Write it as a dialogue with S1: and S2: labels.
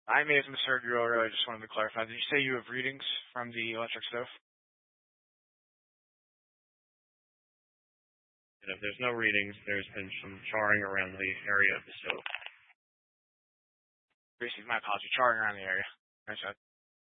S1: I may have misheard you earlier. I just wanted to clarify. Did you say you have readings from the electric stove?
S2: And if there's no readings, there's been some charring around the area of the stove.
S1: Basically, my apology. Charring around the area. Nice.